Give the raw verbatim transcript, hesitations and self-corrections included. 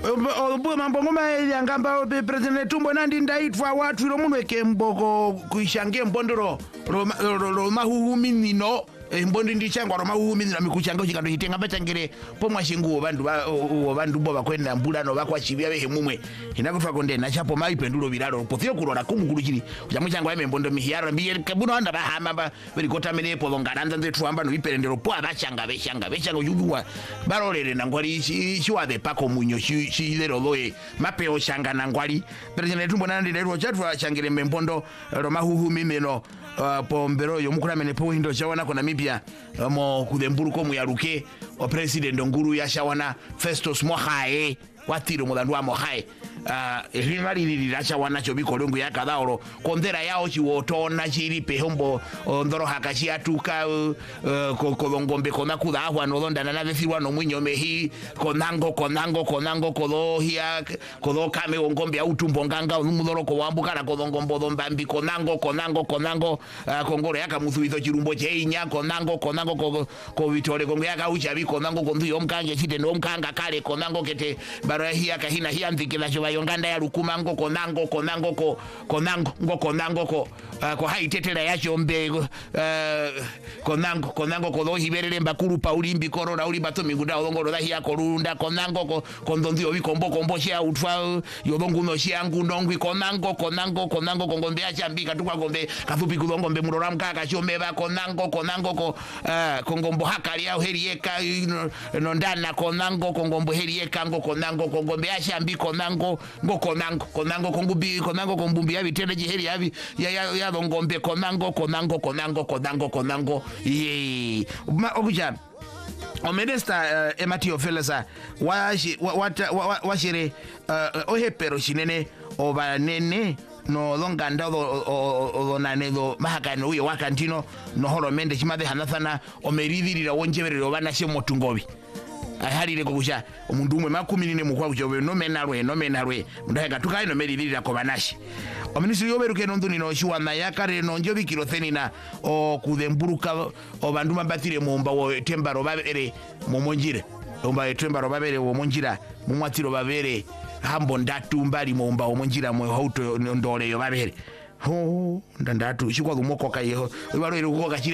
Obo mambo ngoma yangamba president Tumbo nandi ndaitwa watu ilo munweke mboko kuishange mbondoro ro mahuhuminino mbondi ndichangwa ro mahuhuminino mikuchanga chikando chitenga batangire pomwa shinguo bandu bandu bo bakwenda mbulano bakwa chibya behe mumwe inakutwa konde na chapo mai pendulo bilalo pothio kulora kumukulu chili kuchamuchangwa ime mbondo mihiyaro mbiye kabuno anda bahama ba berikota mene po longaranda nzetwamba no iperendero po abachanga beshanga beshanga yugwa barolere nangwali shiwabe pako munyo shi shi lero loye mapeo shanga nangwali president Tumbo nandi lero chatwa changire membondo ro mahuhumimeno Uh, pombero yomukula mene po hindo chawana ko Namibia uh, mo kudemburuko mu yaruke o president nguru ya shawana Festus Mohae watiro mudandu wa Mohae uh, rimali lili chawana chobiko longu ya kadaoro kondera yao chiwotona chiri pehombo ndoro hakachi atuka uh, ko kolongombe kona kuda ahwa no londa na navesiwa no mwinyo mehi konango konango konango kolohia kodo kame ongombe ya utumbo nganga umudoro ko wambuka na kolongombo dombambi konango konango konango uh, kongoro yaka muthuitho chirumbo cheinya konango konango ko ko vitore kongo yaka uchabi konango kondu yomkanje chite no mkanga kale konango kete barahia kahina hia mvikila shoba yonganda ya rukumango konango konango ko konango ngo konango ko uh, ko haitetela ya chombe uh, konango konango ko hiberere mbakuru paulimbi korora uli bato miguda olongoro dahia korunda konango ko kondondio bikombo kombo sha utwa yolongu no shangu ndongwi konango konango konango kongombe acha mbika tukwa gombe kathupi kulongombe murora mkaka chombe ba konango konango ko uh, kongombo hakali ya herieka no ndana konango kongombo herieka ngo konango kongombe acha mbika konango ngo konango konango kongubi konango kombumbi ya bitende jiheri yabi ya ya, ya ngombe konango konango konango konango konango ye okuja o minister uh, Emati Ofelesa wa wa wa shire uh, ohepero shinene obanene no longanda o nane do mahakano uye wakantino no horomende chimade hanathana o meridhirira wonjeberero bana she motungobi ahalire kokusha omundu umwe makumi nine mukwa kuchobe no menarwe no menarwe ndaheka tukai no meridhirira ko banashi ominisiri yoberuke nonduni no shiwana yakare no njobi kilothenina o kudemburuka o bandu mabathire mumba wo tembaro babere momonjire omba tembaro babere wo monjira mumwatiro babere hambo ndatu mbali mumba wo monjira mo hauto ndole yo babere ho ndandatu shikwa lumoko kayeho ibaro iri kukoka